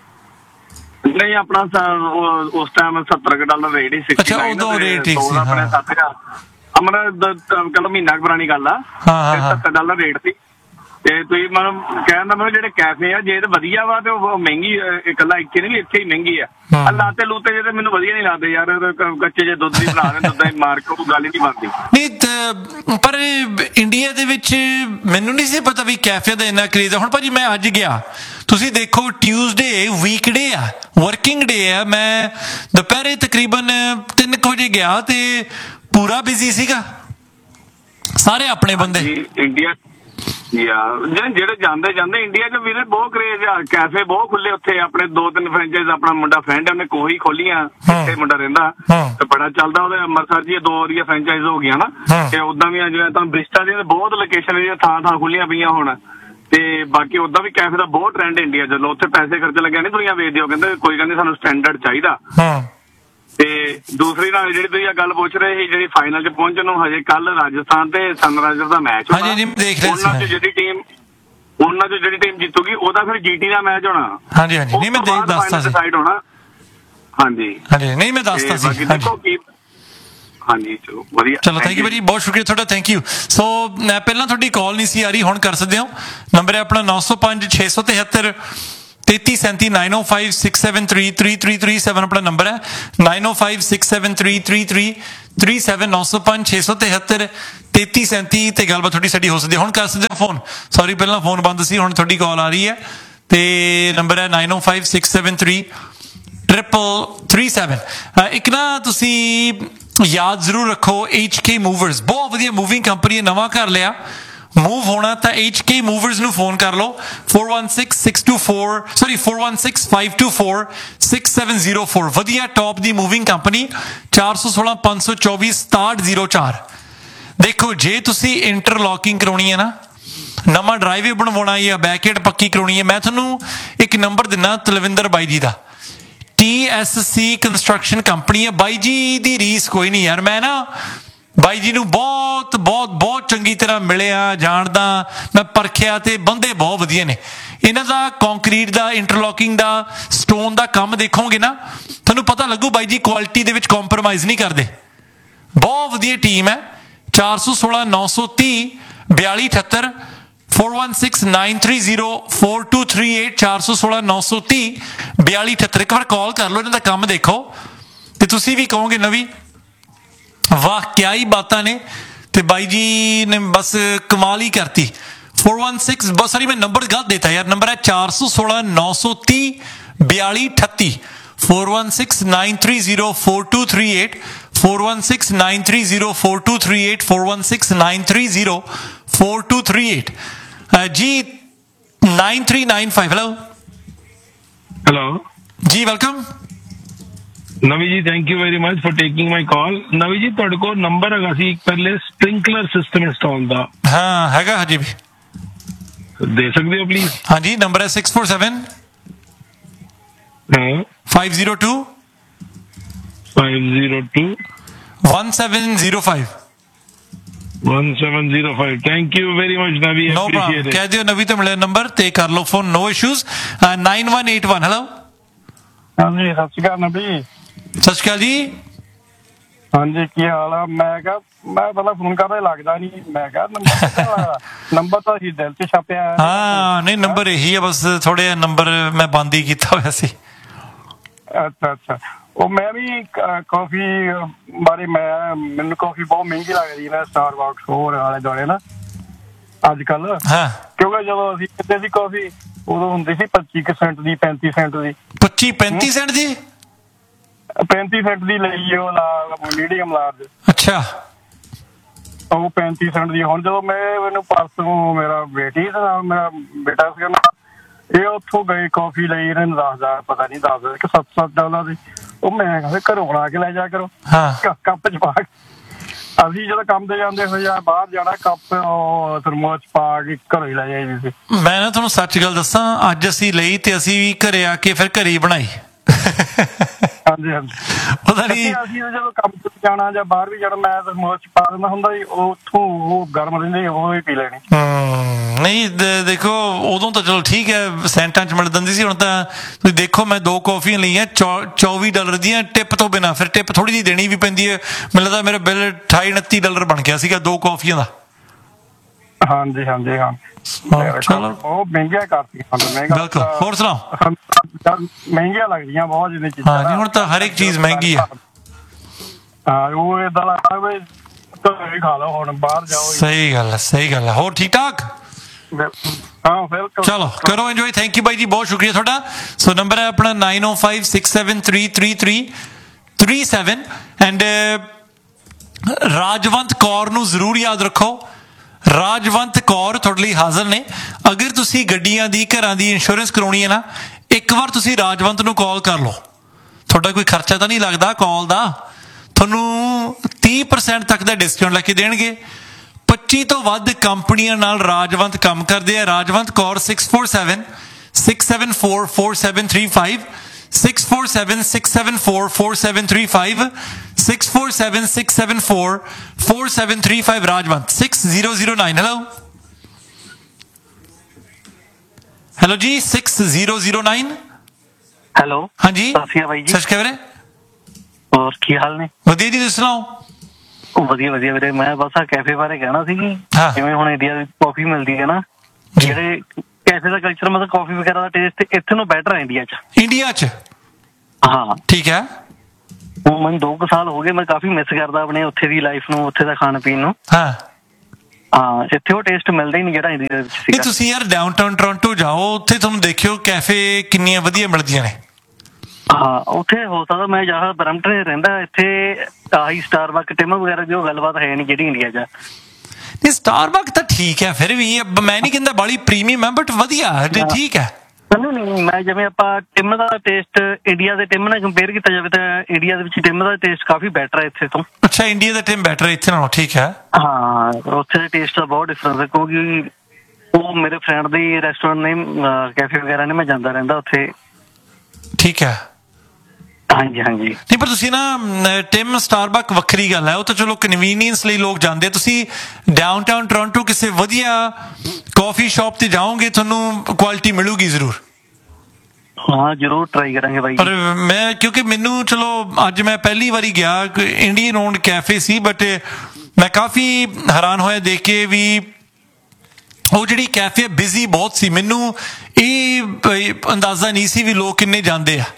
ਨਹੀਂ ਆਪਣਾ ਉਸ ਟਾਈਮ ਸੱਤਰ ਡਾਲਰ ਰੇਟ ਹੀ ਅੱਛਾ ਉਦੋਂ ਰੇਟ ਠੀਕ ਸੀ ਆਪਣੇ ਸੱਤ ਹਜ਼ਾਰ ਅਮਰ ਕੱਲ ਮਹੀਨਾ ਪੁਰਾਣੀ ਗੱਲ ਆ ਸੱਤਰ ਡਾਲਰ ਰੇਟ ਸੀ ਤੇ ਤੁਸੀਂ ਮਤਲਬ ਕਹਿਣ ਦਾ ਮਤਲਬ ਜਿਹੜੇ ਕੈਫੇ ਆ ਜੇ ਤਾਂ ਵਧੀਆ ਵਾ ਤੇ ਉਹ ਮਹਿੰਗੀ ਇਕੱਲਾ ਇੱਥੇ ਨਹੀਂ ਇੱਥੇ ਹੀ ਮਹਿੰਗੀ ਆ ਲਾਤੇ ਲੂਤੇ ਜੇ ਤੇ ਮੈਨੂੰ ਵਧੀਆ ਨਹੀਂ ਲੱਗਦੇ ਯਾਰ ਕੱਚੇ ਜੇ ਦੁੱਧ ਦੀ ਬਣਾ ਦੇ ਦੁੱਧ ਦੀ ਮਾਰ ਕੇ ਉਹ ਗੱਲ ਹੀ ਨਹੀਂ ਬਣਦੀ ਨਹੀਂ ਪਰ ਇੰਡੀਆ ਦੇ ਵਿੱਚ ਮੈਨੂੰ ਨਹੀਂ ਸੀ ਪਤਾ ਵੀ ਕੈਫੇ ਦਾ ਇੰਨਾ ਕਰੇਜ਼ ਆ ਹੁਣ ਭਾਜੀ ਮੈਂ ਅੱਜ ਗਿਆ ਤੁਸੀਂ ਦੇਖੋ ਟਿਊਜ਼ਡੇ ਵੀਕਡੇ ਆ ਵਰਕਿੰਗ ਡੇ ਆ ਮੈਂ ਦੁਪਹਿਰੇ ਤਕਰੀਬਨ ਤਿੰਨ ਕੁ ਵਜੇ ਗਿਆ ਤੇ ਪੂਰਾ ਬਿਜ਼ੀ ਸੀਗਾ ਸਾਰੇ ਆਪਣੇ ਬੰਦੇ ਇੰਡੀਆ ਯਾਰ ਜਿਹੜੇ ਜਾਂਦੇ ਜਾਂਦੇ ਇੰਡੀਆ ਚ ਵੀਰੇ ਬਹੁਤ ਕਰੇਜ਼ ਆ ਕੈਫੇ ਬਹੁਤ ਖੁੱਲੇ ਉੱਥੇ ਆਪਣੇ ਦੋ ਤਿੰਨ ਫਰੈਂਚਾਈਜ਼ ਆਪਣਾ ਮੁੰਡਾ ਫਰੈਂਡ ਉਹਨੇ ਕੋਈ ਖੋਲੀਆਂ ਇੱਥੇ ਮੁੰਡਾ ਰਹਿੰਦਾ ਤੇ ਬੜਾ ਚੱਲਦਾ ਉਹਦੇ ਅੰਮ੍ਰਿਤਸਰ ਜੀ ਦੋ ਵਾਰੀਆਂ ਫਰੈਂਚਾਈਜ਼ ਹੋ ਗਈਆਂ ਨਾ ਤੇ ਉਦਾਂ ਵੀ ਜਿਵੇਂ ਤਾਂ ਬ੍ਰਿਸਟਾ ਦੀਆਂ ਬਹੁਤ ਲੋਕੇਸ਼ਨ ਥਾਂ ਥਾਂ ਖੁੱਲੀਆਂ ਪਈਆਂ ਹੁਣ ਤੇ ਬਾਕੀ ਉਦਾਂ ਵੀ ਕੈਫੇ ਦਾ ਬਹੁਤ ਟ੍ਰੈਂਡ ਇੰਡੀਆ ਚ ਉੱਥੇ ਪੈਸੇ ਖਰਚ ਲੱਗਿਆ ਨਹੀਂ ਦੁਨੀਆ ਵੇਚਦੇ ਹੋ ਕਹਿੰਦੇ ਕੋਈ ਕਹਿੰਦੇ ਸਾਨੂੰ ਸਟੈਂਡਰਡ ਚਾਹੀਦਾ ਤੇ ਦੂਸਰੀ ਨਾਲ ਜਿਹੜੀ ਤੁਸੀਂ ਗੱਲ ਪੁੱਛ ਰਹੇ ਸੀ ਜਿਹੜੀ ਫਾਈਨਲ ਚ ਪਹੁੰਚਣ ਨੂੰ ਹਜੇ ਕੱਲ ਰਾਜਸਥਾਨ ਤੇ ਸਨਰਾਈਜ਼ਰ ਦਾ ਮੈਚ ਹੋਣਾ ਉਹਨਾਂ ਚ ਜਿਹੜੀ ਟੀਮ ਉਹਨਾਂ ਚ ਜਿਹੜੀ ਟੀਮ ਜਿੱਤੂਗੀ ਉਹਦਾ ਫਿਰ ਜੀਟੀ ਦਾ ਮੈਚ ਹੋਣਾ ਹਾਂਜੀ ਹਾਂਜੀ ਨਹੀਂ ਮੈਂ ਦੇਖ ਦੱਸਦਾ ਸੀ ਡਿਸਾਈਡ ਹੋਣਾ ਹਾਂਜੀ ਹਾਂਜੀ ਨਹੀਂ ਮੈਂ ਦੱਸਦਾ ਸੀ ਹਾਂਜੀ ਚਲੋ ਵਧੀਆ ਚਲੋ ਥੈਂਕ ਯੂ ਭਾਜੀ ਬਹੁਤ ਸ਼ੁਕਰੀਆ ਤੁਹਾਡਾ ਥੈਂਕ ਯੂ ਸੋ ਪਹਿਲਾਂ ਤੁਹਾਡੀ ਕਾਲ ਨਹੀਂ ਸੀ ਆ ਰਹੀ ਹੁਣ ਕਰ ਸਕਦੇ ਹੋ ਨੰਬਰ ਹੈ ਆਪਣਾ ਨੌ ਸੌ ਪੰਜ ਛੇ ਸੌ ਤਿਹੱਤਰ ਤੇਤੀ ਸੈਂਤੀ ਨਾਈਨ ਓ five six seven three three three three seven ਆਪਣਾ ਨੰਬਰ ਹੈ ਨਾਈਨ ਓ five six seven three three three three seven ਨੌ ਸੌ ਪੰਜ ਛੇ ਸੌ ਤਿਹੱਤਰ ਤੇਤੀ ਸੈਂਤੀ ਤੇ ਗੱਲਬਾਤ ਤੁਹਾਡੀ ਸਾਡੀ ਹੋ ਸਕਦੀ ਹੁਣ ਕਰ ਸਕਦੇ ਹੋ ਫੋਨ ਸੌਰੀ ਪਹਿਲਾਂ ਫੋਨ ਬੰਦ ਸੀ ਹੁਣ ਤੁਹਾਡੀ ਕਾਲ ਆ ਰਹੀ ਹੈ ਤੇ ਨੰਬਰ ਹੈ ਨਾਈਨ ਓ five six seven three triple three seven ਇੱਕ ਨਾ ਤੁਸੀਂ ਯਾਦ ਜ਼ਰੂਰ ਰੱਖੋ ਐਚ ਕੇ ਮੂਵਰਸ ਬਹੁਤ ਵਧੀਆ ਮੂਵਿੰਗ ਕੰਪਨੀ ਹੈ ਨਵਾਂ ਘਰ ਲਿਆ ਮੂਵ ਹੋਣਾ ਤਾਂ ਐਚ ਕੇ ਮੂਵਰਸ ਨੂੰ ਫੋਨ ਕਰ ਲਓ four one six six two four sorry four one six five two four six seven zero four ਵਧੀਆ ਟੌਪ ਦੀ ਮੂਵਿੰਗ ਕੰਪਨੀ ਚਾਰ ਸੌ ਸੋਲਾਂ ਪੰਜ ਸੌ ਚੌਵੀ ਸਤਾਹਠ ਜ਼ੀਰੋ ਚਾਰ ਦੇਖੋ ਜੇ ਤੁਸੀਂ ਇੰਟਰਲੌਕਿੰਗ ਕਰਾਉਣੀ ਹੈ ਨਾ ਨਵਾਂ ਡਰਾਈਵੇ ਬਣਵਾਉਣਾ ਜਾਂ ਬੈਕਐਂਡ ਪੱਕੀ ਕਰਾਉਣੀ ਹੈ ਮੈਂ ਤੁਹਾਨੂੰ ਇੱਕ ਨੰਬਰ ਦਿੰਦਾ ਤਲਵਿੰਦਰ ਬਾਈ ਜੀ ਦਾ T S C construction company ਹੈ ਬਾਈ ਜੀ ਦੀ ਰੀਸ ਕੋਈ ਨਹੀਂ ਯਾਰ ਮੈਂ ਨਾ ਬਾਈ ਜੀ ਨੂੰ ਬਹੁਤ ਬਹੁਤ ਬਹੁਤ ਚੰਗੀ ਤਰ੍ਹਾਂ ਮਿਲਿਆ ਜਾਣਦਾ ਮੈਂ ਪਰਖਿਆ ਤੇ ਬੰਦੇ ਬਹੁਤ ਵਧੀਆ ਨੇ ਇਹਨਾਂ ਦਾ ਕੰਕਰੀਟ ਦਾ ਇੰਟਰਲੌਕਿੰਗ ਦਾ ਸਟੋਨ ਦਾ ਕੰਮ ਦੇਖੋਗੇ ਨਾ ਤੁਹਾਨੂੰ ਪਤਾ ਲੱਗੂ ਬਾਈ ਜੀ ਕੁਆਲਿਟੀ ਦੇ ਵਿੱਚ ਕੰਪਰੋਮਾਈਜ਼ ਨਹੀਂ ਕਰਦੇ ਬਹੁਤ ਵਧੀਆ ਟੀਮ ਹੈ ਚਾਰ ਸੌ ਸੋਲਾਂ ਨੌ ਸੌ ਤੀਹ ਬਿਆਲੀ ਅਠੱਤਰ four one six nine three zero four two three eight ਚਾਰ ਸੌ ਸੋਲਾਂ ਨੌ ਸੌ ਤੀਹ ਬਿਆਲੀ ਅਠੱਤਰ ਇੱਕ ਵਾਰ ਕਾਲ ਕਰ ਲਓ ਇਹਨਾਂ ਦਾ ਕੰਮ ਦੇਖੋ ਤੇ ਤੁਸੀਂ ਵੀ ਕਹੋਗੇ ਨਵੀਂ ਵਾਹ ਕਿਆ ਹੀ ਬਾਤਾਂ ਨੇ ਤੇ ਬਾਈ ਜੀ ਨੇ ਬਸ ਕਮਾਲ ਹੀ ਕਰਤੀ four one six ਬਹੁਤ ਸਾਰੀ ਮੈਂ ਨੰਬਰ ਗਲਤ ਦੇਤਾ ਯਾਰ ਨੰਬਰ ਹੈ ਚਾਰ ਸੌ ਸੋਲਾਂ ਨੌ ਸੌ ਤੀਹ ਬਿਆਲੀ ਅਠੱਤੀ four one six nine three zero four two three eight four one six nine three zero four two three eight four one six nine three zero four two three eight ਜੀ nine three nine five hello hello ਜੀ ਵੈਲਕਮ ਨਵੀ ਜੀ thank you very much for taking ਮਾਈ ਕਾਲ ਨਵੀ ਜੀ ਤੁਹਾਡੇ ਕੋਲ ਨੰਬਰ ਹੈਗਾ ਸੀ ਪਹਿਲੇ ਸਪ੍ਰਿੰਕਲਰ ਸਿਸਟਮ ਇੰਸਟਾਲ ਦਾ ਹਾਂ ਹੈਗਾ ਹਜੇ ਵੀ ਦੇ ਸਕਦੇ ਹੋ ਪਲੀਜ਼ ਹਾਂਜੀ ਨੰਬਰ ਹੈ six four seven five zero two five zero two one seven zero five one seven zero five thank you very much ਨਵੀ ਨੋ ਪ੍ਰੋਬਲਮ ਕਹਿ ਦਿਓ ਨਵੀ ਤੋਂ ਮਿਲਿਆ ਨੰਬਰ ਤੇ ਕਰ ਲਓ ਫੋਨ ਨੋ issues nine one eight one hello ਹਾਂਜੀ ਸਤਿ ਸ਼੍ਰੀ ਅਕਾਲ ਨਵੀ ਸਤਿ ਸ਼੍ਰੀ ਅਕਾਲ ਜੀ ਹਾਂਜੀ ਕੀ ਹਾਲ ਆ ਮੈਂ ਕਿਹਾ ਮੈਂ ਪਹਿਲਾਂ ਫੋਨ ਕਰਦਾ ਲੱਗਦਾ ਨਹੀਂ ਮੈਂ ਕਿਹਾ ਨੰਬਰ ਨੰਬਰ ਤਾਂ ਹੀ ਦਿਲ ਤੇ ਛਾਪਿਆ ਹਾਂ ਨਹੀਂ ਨੰਬਰ ਇਹੀ ਆ ਬਸ ਥੋੜੇ ਜਿਹਾ ਨੰਬਰ ਮੈਂ ਬੰਦ ਹੀ ਕੀਤਾ ਹੋਇਆ ਸੀ ਅੱਛਾ ਅੱਛਾ ਉਹ ਮੈਂ ਵੀ ਕਾਫੀ ਬਾਰੇ ਮੈਂ ਮੈਨੂੰ ਕਾਫੀ ਬਹੁਤ ਮਹਿੰਗੀ ਲੱਗਦੀ ਨਾ ਸਟਾਰਬਕਸ ਹੋਰ ਆਲੇ ਦੁਆਲੇ ਨਾ ਅੱਜ ਕੱਲ ਹਾਂ ਕਿਉਂਕਿ ਜਦੋਂ ਅਸੀਂ ਪੀਂਦੇ ਸੀ ਕਾਫੀ ਉਦੋਂ ਹੁੰਦੀ ਸੀ ਪੱਚੀ ਸੈਂਟ ਦੀ ਪੈਂਤੀ ਸੈਂਟ ਦੀ ਪੱਚੀ ਪੈਂਤੀ ਸੈਂਟ ਦੀ ਪੈਂਤੀ ਸੈਂਟ ਦੀ ਲਈ ਉਹ ਮੀਡੀਅਮ ਲਾਰਜ। ਅੱਛਾ, ਉਹ ਪੈਂਤੀ ਸੈਂਟ ਦੀ। ਹੁਣ ਜਦੋਂ ਮੈਂ ਮੈਨੂੰ ਪਰਸੋਂ ਮੇਰਾ ਬੇਟੀ ਦਾ ਨਾਲ ਮੇਰਾ ਬੇਟਾ ਸੀਗਾ ਨਾ, ਇਹ ਉੱਥੋਂ ਗਏ ਕਾਫੀ ਲਈ, ਇਹਨਾਂ ਨੂੰ ਦਸ ਹਜ਼ਾਰ ਪਤਾ ਨਹੀਂ ਦਸ ਹਜ਼ਾਰ ਕਿ ਸੱਤ ਸੱਤ ਡਾਲਰ ਦੀ। ਉਹ ਮੈਂ ਕਹਿੰਦਾ ਘਰੋਂ ਬਣਾ ਕੇ ਲੈ ਜਾ ਕਰੋ ਕੱਪ ਚ ਪਾ ਕੇ। ਅਸੀਂ ਜਦੋਂ ਕੰਮ ਤੇ ਜਾਂਦੇ ਹੋਏ ਜਾਂ ਬਾਹਰ ਜਾਣਾ, ਕੱਪ ਥਰਮੋਸ ਪਾ ਕੇ ਘਰੋਂ ਹੀ ਲੈ ਜਾਈਦੀ ਸੀ। ਮੈਂ ਨਾ ਤੁਹਾਨੂੰ ਸੱਚ ਗੱਲ ਦੱਸਾਂ, ਅੱਜ ਅਸੀਂ ਲਈ ਤੇ ਅਸੀਂ ਵੀ ਘਰੇ ਆ ਕੇ ਫਿਰ ਘਰੇ ਹੀ ਬਣਾਈ। ਹਾਂਜੀ ਹਾਂਜੀ, ਪਤਾ ਨਹੀਂ ਅਸੀਂ ਜਦੋਂ ਕੰਮ ਤੇ ਜਾਣਾ ਜਾਂ ਬਾਹਰ ਵੀ ਜਾਣਾ, ਮੈਂ ਥਰਮੋਸ ਚ ਪਾ ਦਿੰਦਾ ਹੁੰਦਾ ਸੀ, ਉੱਥੋਂ ਉਹ ਗਰਮ ਰਹਿੰਦੇ ਉਹ ਹੀ ਪੀ ਲੈਣੀ। ਨਹੀਂ ਦੇਖੋ, ਉਦੋਂ ਤਾਂ ਚਲੋ ਠੀਕ ਹੈ, ਸੈਂਟਾਂ ਚ ਮਿਲ ਜਾਂਦੀ ਸੀ। ਹੁਣ ਤਾਂ ਤੁਸੀਂ ਦੇਖੋ, ਮੈਂ ਦੋ ਕੌਫੀਆਂ ਲਈਆਂ ਚੌਵੀ ਡਾਲਰ ਦੀਆਂ ਟਿਪ ਤੋਂ ਬਿਨਾਂ। ਫਿਰ ਟਿਪ ਥੋੜੀ ਜਿਹੀ ਦੇਣੀ ਵੀ ਪੈਂਦੀ ਹੈ। ਮੈਨੂੰ ਲੱਗਦਾ ਮੇਰਾ ਬਿੱਲ ਅਠਾਈ ਉਨੱਤੀ ਡਾਲਰ ਬਣ ਗਿਆ ਸੀਗਾ ਦੋ ਕੌਫੀਆਂ ਦਾ। ਹਾਂਜੀ ਹਾਂਜੀ ਹਾਂ, ਚਲੋ ਉਹ ਮਹਿੰਗੀਆਂ ਕਰਤੀਆਂ। ਬਿਲਕੁਲ। ਹੋਰ ਸੁਣਾਓ? ਮਹਿੰਗੀਆਂ ਲੱਗਦੀਆਂ ਬਹੁਤ ਜਿੰਨੀ ਚੀਜ਼ਾਂ। ਹਾਂ ਜੀ, ਹੁਣ ਤਾਂ ਹਰ ਇੱਕ ਚੀਜ਼ ਮਹਿੰਗੀ ਆ। ਹਾਂ, ਉਹ ਏਦਾਂ ਲੱਗਦਾ ਵੀ ਘਰੇ ਖਾ ਲਓ, ਹੁਣ ਬਾਹਰ ਜਾਓ। ਸਹੀ ਗੱਲ ਹੈ, ਸਹੀ ਗੱਲ ਹੈ। ਹੋਰ ਠੀਕ ਠਾਕ? ਹਾਂ ਬਿਲਕੁਲ। ਚਲੋ ਕਰੋ ਇੰਜੋਏ। ਥੈਂਕ ਯੂ ਬਾਈ ਜੀ, ਬਹੁਤ ਸ਼ੁਕਰੀਆ ਤੁਹਾਡਾ। ਸੋ ਨੰਬਰ ਹੈ ਆਪਣਾ nine O five six seven three three three three seven. And Rajwant Kaur ਨੂੰ ਜ਼ਰੂਰ ਯਾਦ ਰੱਖੋ। ਰਾਜਵੰਤ ਕੌਰ ਤੁਹਾਡੇ ਲਈ ਹਾਜ਼ਰ ਨੇ। ਅਗਰ ਤੁਸੀਂ ਗੱਡੀਆਂ ਦੀ, ਘਰਾਂ ਦੀ ਇੰਸ਼ੋਰੈਂਸ ਕਰਾਉਣੀ ਹੈ ਨਾ, ਇੱਕ ਵਾਰ ਤੁਸੀਂ ਰਾਜਵੰਤ ਨੂੰ ਕਾਲ ਕਰ ਲਓ। ਤੁਹਾਡਾ ਕੋਈ ਖਰਚਾ ਤਾਂ ਨਹੀਂ ਲੱਗਦਾ ਕਾਲ ਦਾ। ਤੁਹਾਨੂੰ ਤੀਹ ਪਰਸੈਂਟ ਤੱਕ ਦਾ ਡਿਸਕਾਊਂਟ ਲੈ ਕੇ ਦੇਣਗੇ। ਪੱਚੀ ਤੋਂ ਵੱਧ ਕੰਪਨੀਆਂ ਨਾਲ ਰਾਜਵੰਤ ਕੰਮ ਕਰਦੇ ਆ। Rajwant Kaur six four seven six seven four four seven three five six four seven six seven four four seven three five six four seven six seven four four seven three five Rajwant six zero zero nine. Hello hello ਜੀ, six zero zero nine. Hello ਹਾਂਜੀ ਸਤਿ ਸ਼੍ਰੀ ਅਕਾਲ ਬਾਈ ਜੀ। ਸਤਿ ਸ਼੍ਰੀ ਅਕਾਲ ਵੀਰੇ। ਹੋਰ ਕੀ ਹਾਲ ਨੇ? ਵਧੀਆ ਜੀ, ਤੁਸੀਂ ਸੁਣਾਓ? ਵਧੀਆ ਵਧੀਆ ਵੀਰੇ। ਮੈਂ ਬਸ ਆ ਕੈਫੇ ਬਾਰੇ ਕਹਿਣਾ ਸੀ ਜੀ। ਜਿਵੇਂ ਹੁਣ ਇੰਡੀਆ ਦੀ ਕਾਫੀ ਮਿਲਦੀ ਹੈ ਨਾ, ਜਿਹੜੇ ਕੈਫੇ ਦਾ ਕਲਚਰ, ਮਤਲਬ ਕਾਫੀ ਵਗੈਰਾ ਦਾ ਟੇਸਟ ਇੱਥੇ ਨੂੰ ਬੈਟਰ ਹੈ ਇੰਡੀਆ ਚ। ਇੰਡੀਆ ਚ? ਹਾਂ ਠੀਕ ਹੈ। ਹੁਣ ਮੈਨੂੰ ਦੋ ਕੁ ਸਾਲ ਹੋ ਗਏ, ਮੈਂ ਕਾਫੀ ਮਿਸ ਕਰਦਾ ਆਪਣੇ ਉੱਥੇ ਦੀ ਲਾਈਫ ਨੂੰ, ਉੱਥੇ ਦਾ ਖਾਣ ਪੀਣ ਨੂੰ। ਹਾਂ ਹਾਂ, ਇੱਥੇ ਉਹ ਟੇਸਟ ਮਿਲਦਾ ਹੀ ਨਹੀਂ ਜਿਹੜਾ ਇੰਡੀਆ ਦੇ ਵਿੱਚ ਸੀਗਾ। ਤੁਸੀਂ ਯਾਰ ਡਾਊਨਟਾਊਨ ਟੋਰਾਂਟੋ ਜਾਓ, ਉੱਥੇ ਤੁਹਾਨੂੰ ਦੇਖਿਓ ਕੈਫੇ ਕਿੰਨੀਆਂ ਵਧੀਆ ਮਿਲਦੀਆਂ ਨੇ। ਹਾਂ, ਉੱਥੇ ਹੋ ਸਕਦਾ ਮੈਂ ਜ਼ਿਆਦਾ ਬਰੈਂਪਟਨ ਰਹਿੰਦਾ, ਇੱਥੇ ਆਹੀ ਸਟਾਰਬਕ, ਟਿਮ ਵਗੈਰਾ ਦੀ ਉਹ ਗੱਲਬਾਤ ਹੈ ਨਹੀਂ ਜਿਹੜੀ ਇੰਡੀਆ ਚ। ਨਹੀਂ, ਸਟਾਰਬਕ ਤਾਂ ਠੀਕ ਹੈ, ਫਿਰ ਵੀ ਮੈਂ ਨਹੀਂ ਕਹਿੰਦਾ ਬਾਲੀ ਪ੍ਰੀਮੀਅਮ ਹੈ, ਬਟ ਵਧੀਆ ਠੀਕ ਹੈ। ਨਹੀਂ ਨਹੀਂ, ਮੈਂ ਜਿਵੇਂ ਆਪਾਂ ਟਿਮ ਦਾ ਟੇਸਟ ਇੰਡੀਆ ਦੇ ਟਿਮ ਨਾਲ ਕੰਪੇਅਰ ਕੀਤਾ ਜਾਵੇ ਤਾਂ ਇੰਡੀਆ ਦੇ ਵਿੱਚ ਟਿਮ ਦਾ ਟੇਸਟ ਕਾਫੀ ਬੈਟਰ ਹੈ ਇੱਥੇ ਤੋਂ। ਅੱਛਾ, ਇੰਡੀਆ ਦਾ ਟਿਮ ਬੈਟਰ ਹੈ ਇੱਥੇ ਨਾਲੋਂ? ਠੀਕ ਹੈ। ਹਾਂ, ਉੱਥੇ ਦੇ ਟੇਸਟ ਦਾ ਬਹੁਤ ਡਿਫਰੈਂਸ ਹੈ, ਕਿਉਂਕਿ ਉਹ ਮੇਰੇ ਫਰੈਂਡ ਦੀ ਰੈਸਟੋਰੈਂਟ ਨੇ, ਕੈਫੇ ਵਗੈਰਾ ਨੇ, ਮੈਂ ਜਾਂਦਾ ਰਹਿੰਦਾ ਉੱਥੇ। ਠੀਕ ਹੈ। ਹਾਂਜੀ ਹਾਂਜੀ। ਨਹੀਂ, ਪਰ ਤੁਸੀਂ ਨਾ ਟਿਮ ਸਟਾਰਬਕ ਵੱਖਰੀ ਗੱਲ ਹੈ, ਉਹ ਤਾਂ ਚਲੋ ਕਨਵੀਨੀਅੰਸ ਲਈ ਲੋਕ ਜਾਂਦੇ। ਤੁਸੀਂ ਡਾਊਨਟਾਊਨ ਟੋਰਾਂਟੋ ਕਿਸੇ ਵਧੀਆ ਕਾਫੀ ਸ਼ਾਪ ਤੇ ਜਾਓਗੇ, ਤੁਹਾਨੂੰ ਕੁਆਲਿਟੀ ਮਿਲੂਗੀ ਜ਼ਰੂਰ। ਹਾਂ ਜ਼ਰੂਰ ਟਰਾਈ ਕਰਾਂਗੇ ਬਾਈ। ਪਰ ਮੈਂ, ਕਿਉਂਕਿ ਮੈਨੂੰ ਚਲੋ ਅੱਜ ਮੈਂ ਪਹਿਲੀ ਵਾਰੀ ਗਿਆ, Indian owned cafe C, but ਮੈਂ ਕਾਫੀ ਹੈਰਾਨ ਹੋਇਆ ਦੇਖ ਕੇ ਵੀ ਉਹ ਜਿਹੜੀ ਕੈਫੇ ਬਿਜ਼ੀ ਬਹੁਤ ਸੀ। ਮੈਨੂੰ ਇਹ ਅੰਦਾਜ਼ਾ ਨਹੀਂ ਸੀ ਵੀ ਲੋਕ ਕਿੰਨੇ ਜਾਂਦੇ ਆ।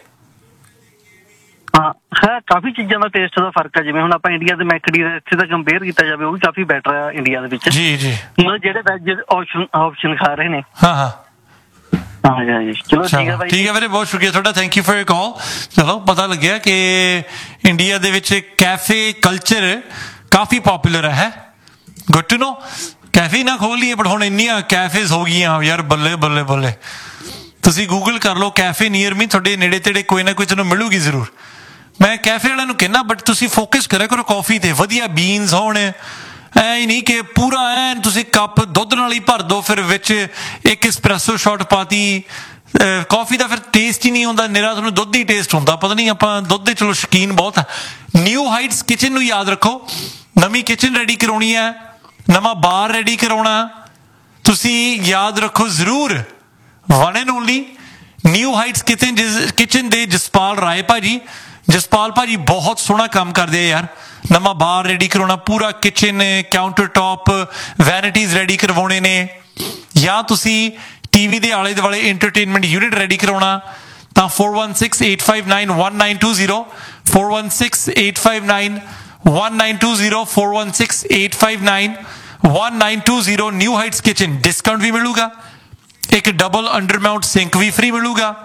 ਹਾਂ ਹੈ, ਕਾਫੀ ਚੀਜ਼ਾਂ ਦਾ ਟੇਸਟ ਦਾ ਫਰਕ ਹੈ। ਜਿਵੇਂ ਹੁਣ ਆਪਾਂ ਇੰਡੀਆ ਦੇ ਮੈਕਡੀ ਦਾ ਇੱਥੇ ਦਾ ਕੰਪੇਅਰ ਕੀਤਾ ਜਾਵੇ, ਉਹ ਵੀ ਕਾਫੀ ਬੈਟਰ ਹੈ ਇੰਡੀਆ ਦੇ ਵਿੱਚ। ਜੀ ਜੀ, ਮਤਲਬ ਜਿਹੜੇ ਵੈਜ ਆਪਸ਼ਨ ਆਪਸ਼ਨ ਖਾ ਰਹੇ ਨੇ। ਹਾਂ ਹਾਂ ਹਾਂਜੀ ਹਾਂਜੀ। ਚਲੋ ਠੀਕ ਹੈ ਭਾਈ। ਠੀਕ ਹੈ ਵੀਰੇ, ਬਹੁਤ ਸ਼ੁਕਰੀਆ ਤੁਹਾਡਾ, ਥੈਂਕ ਯੂ ਫॉर योर ਕਾਲ। ਚਲੋ ਪਤਾ ਲੱਗਿਆ ਕਿ ਇੰਡੀਆ ਦੇ ਵਿੱਚ ਕੈਫੇ ਕਲਚਰ ਕਾਫੀ ਪੋਪੂਲਰ ਹੈ। Good to know. ਕੈਫੇ ਨਾ ਖੋਲ ਲਈਏ, ਬਟ ਹੁਣ ਇੰਨੀਆਂ ਕੈਫੇਜ਼ ਹੋ ਗਈਆਂ ਯਾਰ, ਬੱਲੇ ਬੱਲੇ ਬੱਲੇ। ਤੁਸੀਂ ਗੂਗਲ ਕਰ ਲਓ ਕੈਫੇ ਨੀਅਰ ਮੀ, ਤੁਹਾਡੇ ਨੇੜੇ ਤੇੜੇ ਕੋਈ ਨਾ ਕੋਈ ਤੁਹਾਨੂੰ ਮਿਲੂਗੀ ਜ਼ਰੂਰ। ਮੈਂ ਕੈਫੇ ਵਾਲਿਆਂ ਨੂੰ ਕਹਿੰਦਾ, ਬਟ ਤੁਸੀਂ ਫੋਕਸ ਕਰਿਆ ਕਰੋ ਕਾਫੀ ਤੇ, ਵਧੀਆ ਬੀਨਸ ਹੋਣ। ਐ ਹੀ ਨਹੀਂ ਕਿ ਪੂਰਾ ਐਨ ਤੁਸੀਂ ਕੱਪ ਦੁੱਧ ਨਾਲ ਹੀ ਭਰ ਦੋ, ਫਿਰ ਵਿੱਚ ਇੱਕ ਐਸਪ੍ਰੈਸੋ ਸ਼ਾਟ ਪਾਤੀ। ਕਾਫੀ ਦਾ ਫਿਰ ਟੇਸਟ ਹੀ ਨਹੀਂ ਹੁੰਦਾ, ਨਿਰਾ ਤੁਹਾਨੂੰ ਦੁੱਧ ਹੀ ਟੇਸਟ ਹੁੰਦਾ। ਪਤਾ ਨਹੀਂ, ਆਪਾਂ ਦੁੱਧ ਦੇ ਚਲੋ ਸ਼ੌਕੀਨ ਬਹੁਤ ਆ। ਨਿਊ ਹਾਈਟਸ ਕਿਚਨ ਨੂੰ ਯਾਦ ਰੱਖੋ। ਨਵੀਂ ਕਿਚਨ ਰੈਡੀ ਕਰਾਉਣੀ ਹੈ, ਨਵਾਂ ਬਾਰ ਰੈਡੀ ਕਰਾਉਣਾ, ਤੁਸੀਂ ਯਾਦ ਰੱਖੋ ਜ਼ਰੂਰ, one and only new heights kitchen. Kitchen ਦੇ ਜਸਪਾਲ ਰਾਏ ਭਾਜੀ, ਜਸਪਾਲ ਭਾਜੀ ਬਹੁਤ ਸੋਹਣਾ ਕੰਮ ਕਰਦੇ ਆ ਯਾਰ। ਨਵਾਂ ਬਾਰ ਰੈਡੀ ਕਰਾਉਣਾ, ਪੂਰਾ ਕਿਚਨ, ਕਾਊਂਟਰ ਟੌਪ, ਵੈਨਿਟੀਜ਼ ਰੈਡੀ ਕਰਵਾਉਣੇ ਨੇ, ਜਾਂ ਤੁਸੀਂ ਟੀਵੀ ਦੇ ਆਲੇ ਦੁਆਲੇ ਇੰਟਰਟੇਨਮੈਂਟ ਯੂਨਿਟ ਰੈਡੀ ਕਰਾਉਣਾ, ਤਾਂ four one six eight five nine one nine two zero four one six eight five nine one nine two zero four one six eight five nine one nine two zero. New heights kitchen, discount ਵੀ ਮਿਲੂਗਾ, ਇੱਕ ਡਬਲ ਅੰਡਰ ਮਾਊਂਟ ਸਿੰਕ ਵੀ ਫ੍ਰੀ ਮਿਲੂਗਾ,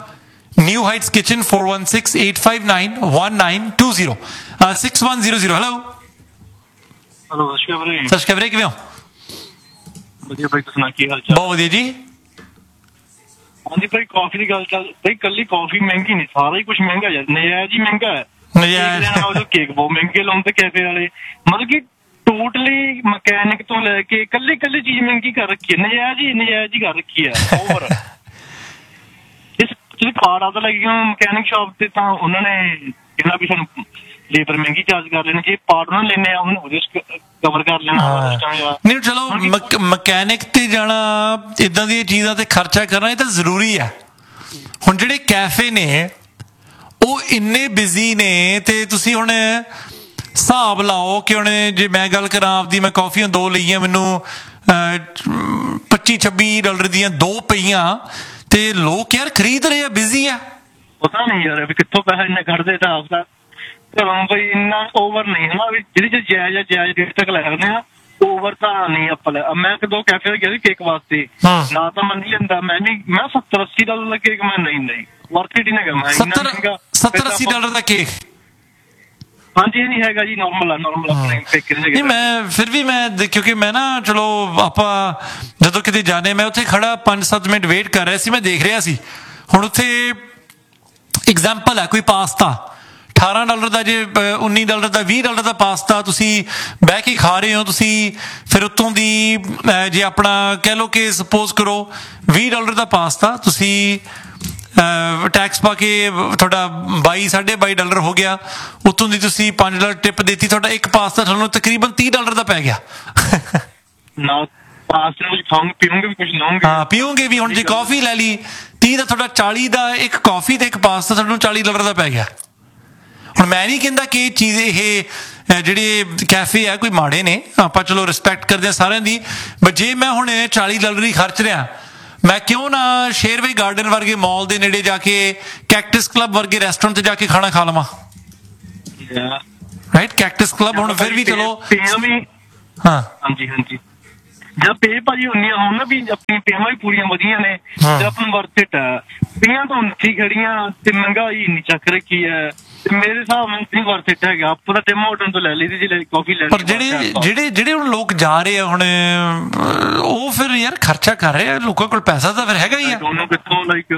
New Heights Kitchen, four one six, eight five nine, one nine two zero. Uh, six one zero zero. Hello. Hello, ਸਤਿ ਸ਼੍ਰੀ ਅਕਾਲ ਵੀਰੇ। ਸਤਿ ਸ਼੍ਰੀ ਅਕਾਲ ਵੀਰੇ, ਕਿਵੇਂ ਹੋ? ਵਧੀਆ ਭਾਈ, ਤੁਸੀਂ ਸੁਣਾ ਕੀ ਹਾਲ ਚਾਲ? ਬਹੁਤ ਵਧੀਆ ਜੀ। ਹਾਂਜੀ ਭਾਈ, ਕਾਫੀ ਦੀ ਗੱਲ ਚੱਲ ਭਾਈ, ਕੱਲੀ ਕਾਫੀ ਮਹਿੰਗੀ ਨਹੀਂ, ਸਾਰਾ ਹੀ ਕੁਝ ਮਹਿੰਗਾ ਯਾਰ, ਨਜਾਇਜ਼ ਹੀ ਮਹਿੰਗਾ ਹੈ। ਨਜਾਇਜ਼ ਕੇਕ ਬਹੁਤ ਮਹਿੰਗੇ ਲਾਉਂਦੇ ਕੈਫੇ ਵਾਲੇ, ਮਤਲਬ ਕਿ ਟੋਟਲੀ ਮਕੈਨਿਕ ਤੋਂ ਲੈ ਕੇ ਕੱਲੀ ਕੱਲੀ ਚੀਜ਼ ਮਹਿੰਗੀ ਕਰ ਰੱਖੀ ਹੈ, ਨਜਾਇਜ਼ ਹੀ ਨਜਾਇਜ਼ ਹੀ ਕਰ ਰੱਖੀ ਹੈ ਓਵਰ। ਇਸ ਤੁਸੀਂ ਕਾਰਡ ਆਦਾ ਲੱਗੀ ਮਕੈਨਿਕ ਸ਼ਾਪ ਤੇ, ਤਾਂ ਉਹਨਾਂ ਨੇ ਕਿਹਾ ਵੀ ਸਾਨੂੰ ਲੇਬਰ ਮਹਿੰਗੀ ਚਾਰਜ ਕਰ ਲੈਣੀ, ਜੇ ਪਾਰਟ ਉਹਨਾਂ ਲੈਣੇ ਆ ਉਹਨੂੰ ਕਵਰ ਕਰ ਲੈਣਾ। ਨਹੀਂ ਚਲੋ, ਮਕੈਨਿਕ ਤੇ ਜਾਣਾ, ਇਦਾਂ ਦੀਆਂ ਚੀਜ਼ਾਂ ਤੇ ਖਰਚਾ ਕਰਨਾ ਇਹ ਤਾਂ ਜ਼ਰੂਰੀ ਹੈ। ਹੁਣ ਜਿਹੜੇ ਕੈਫੇ ਨੇ ਉਹ ਇੰਨੇ ਬਿਜ਼ੀ ਨੇ, ਤੇ ਤੁਸੀਂ ਹੁਣ ਹਿਸਾਬ ਲਾਓ ਕਿ ਹੁਣ ਜੇ ਮੈਂ ਗੱਲ ਕਰਾਂ ਆਪਦੀ, ਮੈਂ ਕਾਫੀਆਂ ਦੋ ਲਈਆਂ, ਮੈਨੂੰ ਪੱਚੀ ਛੱਬੀ ਡਾਲਰ ਦੀਆਂ ਦੋ ਪਈਆਂ, ਤੇ ਲੋਕ ਯਾਰ ਖਰੀਦ ਰਹੇ ਆ, ਬਿਜ਼ੀ ਆ। ਪਤਾ ਨਹੀਂ ਯਾਰ ਵੀ ਕਿੱਥੋਂ ਪੈਸਾ ਇੰਨਾ ਕੱਢਦੇ ਤਾਂ ਆਪਦਾ ਘਰੋਂ ਬਈ, ਇੰਨਾ ਓਵਰ ਨਹੀਂ ਹੈ ਨਾ ਵੀ ਜਿਹਦੇ ਚ ਜਾਇਜ਼ ਜਾਇਜ਼ ਰੇਟ ਤੱਕ ਲੈ ਸਕਦੇ ਆ, ਓਵਰ ਤਾਂ ਨਹੀਂ ਆਪਾਂ ਲੈ। ਮੈਂ ਇੱਕ ਦੋ ਕੈਫੇ ਗਿਆ ਸੀ ਕੇਕ ਵਾਸਤੇ, ਨਾ ਤਾਂ ਮੰਨ ਲੈਂਦਾ ਮੈਂ ਨਹੀਂ, ਮੈਂ ਸੱਤਰ ਅੱਸੀ ਡਾਲਰ ਦਾ ਕੇਕ ਮੈਂ ਨਹੀਂ ਨਹੀਂ ਵਰਥ ਇਟ ਹੀ ਨਹੀਂ ਮੈਂ ਸੱਤਰ ਅੱਸੀ ਡਾਲਰ ਦਾ ਕੇਕ। ਹਾਂਜੀ, ਇਹ ਨਹੀਂ ਹੈਗਾ ਜੀ, ਨੋਰਮਲ ਆ, ਨੋਰਮਲ ਆਪਣੇ ਪੇਕੇ ਨਹੀਂ। ਮੈਂ ਫਿਰ ਵੀ ਮੈਂ, ਕਿਉਂਕਿ ਮੈਂ ਨਾ ਚਲੋ ਆਪਾਂ ਜਦੋਂ ਕਿਤੇ ਜਾਣੇ, ਮੈਂ ਉੱਥੇ ਖੜਾ ਪੰਜ ਸੱਤ ਮਿੰਟ ਵੇਟ ਕਰ ਰਿਹਾ ਸੀ, ਮੈਂ ਦੇਖ ਰਿਹਾ ਸੀ। ਹੁਣ ਉੱਥੇ ਐਗਜ਼ਾਮਪਲ ਹੈ, ਕੋਈ ਪਾਸਤਾ ਅਠਾਰਾਂ ਡਾਲਰ ਦਾ, ਜੇ ਉੱਨੀ ਡਾਲਰ ਦਾ, ਵੀਹ ਡਾਲਰ ਦਾ ਪਾਸਤਾ ਤੁਸੀਂ ਬਹਿ ਕੇ ਖਾ ਰਹੇ ਹੋ, ਤੁਸੀਂ ਫਿਰ ਉੱਤੋਂ ਦੀ ਜੇ ਆਪਣਾ ਕਹਿ ਲਓ ਕਿ ਸਪੋਜ਼ ਕਰੋ ਵੀਹ ਡਾਲਰ ਦਾ ਪਾਸਤਾ ਤੁਸੀਂ ਟੈਕਸ ਪਾ ਕੇ ਤੁਹਾਡਾ ਬਾਈ ਸਾਢੇ ਬਾਈ ਡਾਲਰ ਹੋ ਗਿਆ, ਉੱਤੋਂ ਦੀ ਤੁਸੀਂ ਪੰਜ ਡਾਲਰ ਟਿਪ ਦੇਤੀ, ਤੁਹਾਡਾ ਇੱਕ ਪਾਸਤਾ ਤੁਹਾਨੂੰ ਤਕਰੀਬਨ ਤੀਹ ਡਾਲਰ ਦਾ ਪੈ ਗਿਆ। ਹਾਂ, ਪੀਓਗੇ ਵੀ। ਹੁਣ ਜੇ ਕਾਫੀ ਲੈ ਲਈ ਤੀਹ ਦਾ, ਤੁਹਾਡਾ ਚਾਲੀ ਦਾ ਇੱਕ ਕਾਫੀ ਤੇ ਇੱਕ ਪਾਸਤਾ ਤੁਹਾਨੂੰ ਚਾਲੀ ਡਾਲਰ ਦਾ ਪੈ ਗਿਆ। ਹੁਣ ਮੈਂ ਨਹੀਂ ਕਹਿੰਦਾ ਕਿ ਇਹ ਚੀਜ਼, ਇਹ ਜਿਹੜੇ ਕੈਫੇ ਆ ਕੋਈ ਮਾੜੇ ਨੇ, ਆਪਾਂ ਚਲੋ ਰਿਸਪੈਕਟ ਕਰਦੇ ਹਾਂ ਸਾਰਿਆਂ ਦੀ, ਬਟ ਜੇ ਮੈਂ ਹੁਣ ਚਾਲੀ ਡਾਲਰ ਹੀ ਖਰਚ ਰਿਹਾ, ਮੈਂ ਕਿਉਂ ਨਾ ਸ਼ੇਰਵੇ ਗਾਰਡਨ ਵਰਗੇ ਮਾਲ ਦੇ ਨੇੜੇ ਜਾ ਕੇ, ਕੈਕਟਸ ਕਲੱਬ ਵਰਗੇ ਰੈਸਟੋਰੈਂਟ ਤੇ ਜਾ ਕੇ ਖਾਣਾ ਖਾ ਲਵਾਂ, ਰਾਈਟ? ਕੈਕਟਸ ਕਲੱਬ ਹੁਣ ਫਿਰ ਵੀ ਚਲੋ, ਹਾਂ ਹਾਂਜੀ ਹਾਂਜੀ, ਜਦ ਪੇ ਭਾਜੀ ਹੁੰਦੀਆਂ ਹੋਣ ਨਾ ਵੀ ਆਪਣੀ ਪੇਵਾਂ ਵੀ ਪੂਰੀਆਂ ਵਧੀਆ ਨੇ, ਤੇ ਆਪਾਂ ਨੂੰ ਵਰਥ ਇਟ ਹੈ। ਪੇਆਂ ਤਾਂ ਉੱਚੀ ਖੜੀਆਂ ਤੇ ਮਹਿੰਗਾਈ ਇੰਨੀ ਚੱਕ ਰੱਖੀ ਹੈ, ਤੇ ਮੇਰੇ ਹਿਸਾਬ ਨਾਲ ਨਹੀਂ ਵਰਥ ਇਟ ਹੈਗਾ। ਆਪਾਂ ਤਾਂ ਟਿਮ ਹੋਟਲ ਤੋਂ ਲੈ ਲਈ ਸੀ ਜੇ ਕਾਫੀ ਲੈ ਲਈ। ਪਰ ਜਿਹੜੇ ਜਿਹੜੇ ਜਿਹੜੇ ਹੁਣ ਲੋਕ ਜਾ ਰਹੇ ਆ ਹੁਣ, ਉਹ ਫਿਰ ਯਾਰ ਖਰਚਾ ਕਰ ਰਹੇ ਆ, ਲੋਕਾਂ ਕੋਲ ਪੈਸਾ ਤਾਂ ਫਿਰ ਹੈਗਾ ਹੀ ਆ। ਉਹਨੂੰ ਕਿੱਥੋਂ ਲਾਈਕ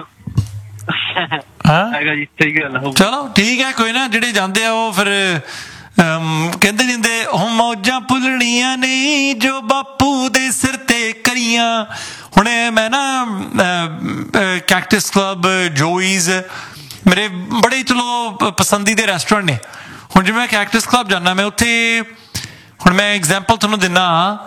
ਹੈਗਾ ਜੀ, ਸਹੀ ਗੱਲ। ਚਲੋ ਠੀਕ ਹੈ, ਕੋਈ ਨਾ, ਜਿਹੜੇ ਜਾਂਦੇ ਆ ਉਹ ਫਿਰ ਕਹਿੰਦੇ ਜਾਂਦੇ ਉਹ ਮੌਜਾਂ ਭੁੱਲਣੀਆਂ ਨਹੀਂ ਜੋ ਬਾਪੂ ਦੇ ਸਿਰ ਤੇ ਕਰੀਆਂ। ਹੁਣ ਮੈਂ ਨਾ ਕੈਕਟਸ ਕਲੱਬ, ਜੋਈਜ਼ ਮੇਰੇ ਬੜੇ ਚਲੋ ਪਸੰਦੀਦੇ ਰੈਸਟੋਰੈਂਟ ਨੇ। ਹੁਣ ਜਿਵੇਂ ਮੈਂ ਕੈਕਟਸ ਕਲੱਬ ਜਾਂਦਾ, ਮੈਂ ਉੱਥੇ, ਹੁਣ ਮੈਂ ਐਗਜ਼ਾਮਪਲ ਤੁਹਾਨੂੰ ਦਿੰਦਾ,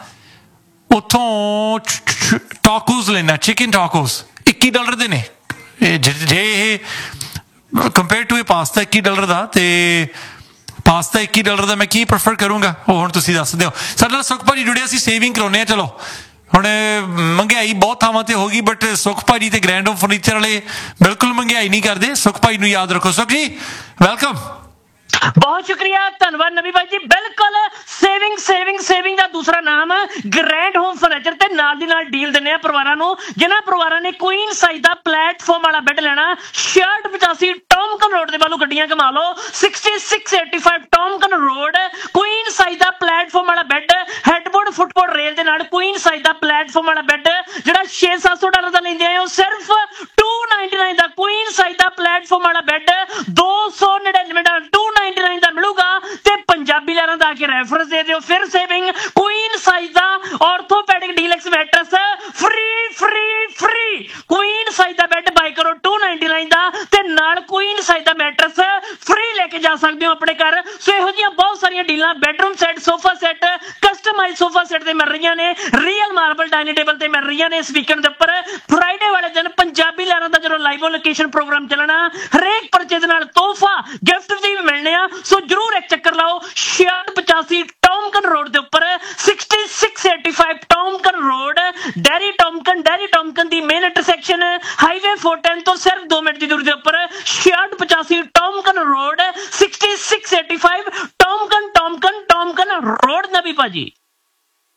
ਉੱਥੋਂ ਟਾਕੋਸ ਲੈਣਾ, ਚਿਕਨ ਟਾਕੋਸ ਇੱਕੀ ਡਾਲਰ ਦੇ ਨੇ। ਜੇ ਇਹ ਕੰਪੇਅਰ ਟੂ ਇਹ ਪਾਸਤਾ ਇੱਕੀ ਡਾਲਰ ਦਾ, ਤੇ ਪਾਸਤਾ ਇੱਕੀ ਡਾਲਰ ਦਾ ਮੈਂ ਕੀ ਪ੍ਰੈਫਰ ਕਰੂੰਗਾ, ਉਹ ਹੁਣ ਤੁਸੀਂ ਦੱਸ ਦਿਓ। ਸਾਡੇ ਨਾਲ ਸੁਖ ਭਾਜੀ ਜੁੜਿਆ, ਅਸੀਂ ਸੇਵਿੰਗ ਕਰਾਉਂਦੇ ਹਾਂ। ਚਲੋ ਹੁਣ ਮਹਿੰਗਾਈ ਬਹੁਤ ਥਾਵਾਂ ਤੇ ਹੋ ਗਈ, ਬਟ ਸੁਖ ਭਾਜੀ ਤੇ ਗ੍ਰੈਂਡ ਹੋਮ ਫਰਨੀਚਰ ਵਾਲੇ ਬਿਲਕੁਲ ਮਹਿੰਗਾਈ ਨਹੀਂ ਕਰਦੇ। ਸੁਖ ਭਾਜੀ ਨੂੰ ਯਾਦ ਰੱਖੋ। ਸੁਖ ਜੀ ਵੈਲਕਮ। ਬਹੁਤ ਸ਼ੁਕਰੀਆ, ਧੰਨਵਾਦ ਨਵੀ ਭਾਈ ਜੀ। ਬਿਲਕੁਲ ਸੇਵਿੰਗ ਸੇਵਿੰਗ ਸੇਵਿੰਗ ਦਾ ਦੂਸਰਾ ਨਾਮ ਗ੍ਰੈਂਡ ਹੋਮ ਫਰਨੀਚਰ, ਤੇ ਨਾਲ ਦੀ ਨਾਲ ਡੀਲ ਦਿੰਦੇ ਆ ਪਰਿਵਾਰਾਂ ਨੂੰ, ਜਿਨ੍ਹਾਂ ਪਰਿਵਾਰਾਂ ਨੇ ਕੁਈਨ ਸਾਈਜ਼ ਦਾ ਪਲੇਟਫਾਰਮ ਵਾਲਾ ਬੈੱਡ ਲੈਣਾ। ਛਿਆਹਠ ਪਚਾਸੀ ਟੌਮਕਨ ਰੋਡ ਦੇ ਵੱਲੋਂ ਗੱਡੀਆਂ ਘੁਮਾ ਲਓ, sixty six eighty five ਟੌਮਕਨ road. Queen size ਦਾ ਪਲੇਟਫਾਰਮ ਵਾਲਾ ਬੈੱਡ, ਹੈਡਬੋਰਡ ਫੁੱਟਬੋਰਡ ਰੇਲ ਦੇ ਨਾਲ ਕੁਈਨ ਸਾਈਜ਼ ਦਾ ਪਲੇਟਫਾਰਮ ਵਾਲਾ ਬੈੱਡ, ਜਿਹੜਾ ਛੇ ਸੱਤ ਸੌ ਡਾਲਰ ਦਾ ਲੈਂਦੇ ਆਏ ਹੋ, ਸਿਰਫ to ninety nine the Queen size the platform ਵਾਲਾ ਬੈੱਡ ਦੋ ਸੌ ਨੜਿਨਵੇਂ ਡਾਲਰ ਟੂ ਨਾਈਨਟੀ ਨਾਈਨ ਦਾ ਮਿਲੂਗਾ। ਤੇ ਪੰਜਾਬੀ ਲਹਿਰਾਂ ਦਾ ਆ ਕੇ ਰੈਫਰੈਂਸ ਦੇ ਦਿਓ। ਫਿਰ ਸੇਵਿੰਗ, ਕੁਈਨ ਸਾਈਜ਼ ਦਾ orthopaedic deluxe matters free free free. Queen size ਦਾ ਬੈੱਡ ਬਾਈ ਕਰੋ ਟੂ ਨਾਈਨਟੀ ਨਾਈਨ ਦਾ, ਤੇ ਨਾਲ ਕੁਈਨ ਸਾਈਜ਼ ਦਾ ਮੈਟਰਸ ਫ੍ਰੀ ਲੈ ਕੇ ਜਾ ਸਕਦੇ ਹੋ ਆਪਣੇ ਘਰ। ਸੋ ਇਹੋ ਜਿਹੀਆਂ ਬਹੁਤ ਸਾਰੀਆਂ ਡੀਲਾਂ, bedroom set, sofa set, customise sofa set ਤੇ ਮਿਲ ਰਹੀਆਂ ਨੇ, ਰੀਅਲ ਮਾਰਬਲ ਡਾਈਨਿੰਗ ਟੇਬਲ ਤੇ ਮਿਲ ਰਹੀਆਂ ਨੇ। ਇਸ ਵੀਕਐਂਡ ਦੇ ਉੱਪਰ ਫਰਾਈਡੇ ਵਾਲੇ ਦਿਨ ਪੰਜਾਬੀ ਲਹਿਰਾਂ ਦਾ ਜਦੋਂ ਲਾਈਵ ਲੋਕੇਸ਼ਨ ਪ੍ਰੋਗਰਾਮ ਚੱਲਣਾ, ਹਰੇਕ ਪਰਚੇਜ਼ ਨਾਲ ਤੋਹਫਾ ਗਿਫਟ ਵੀ ਮਿਲਣੇ ਆ। ਸੋ ਜਰੂਰ ਇੱਕ ਚੱਕਰ ਲਾਓ। ਛਿਆਹਠ ਪਚਾਸੀ ਟੌਮਕਨ ਰੋਡ ਦੇ ਉੱਪਰ, sixty six eighty five ਟੌਮਕਨ road, dairy ਟੌਮਕਨ dairy ਟੌਮਕਨ ਦੀ main intersection highway four ten ਤੋਂ ਸਿਰਫ ਦੋ ਮਿੰਟ ਦੀ ਦੂਰੀ ਦੇ ਉੱਪਰ, ਛਿਆਹਠ ਪਚਾਸੀ ਟੌਮਕਨ road, sixty six eighty five ਟੌਮਕਨ ਟੌਮਕਨ ਟੌਮਕਨ road ਨਵੀ ਭਾਜੀ।